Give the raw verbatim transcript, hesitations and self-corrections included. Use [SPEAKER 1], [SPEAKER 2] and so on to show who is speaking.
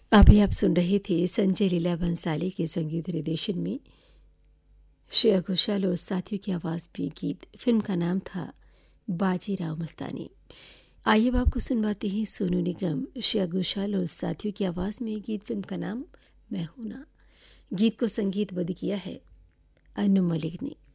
[SPEAKER 1] अभी आप सुन रहे थे संजय लीला भंसाली के संगीत निर्देशन में श्रेया घोषाल और साथियों की आवाज में गीत। फिल्म का नाम था बाजीराव मस्तानी। आइए अब आपको सुनवाते हैं सोनू निगम, श्रेया घोषाल और साथियों की आवाज में गीत। फिल्म का नाम मैं हूं ना। गीत को संगीतबद्ध किया है अनु मलिक ने।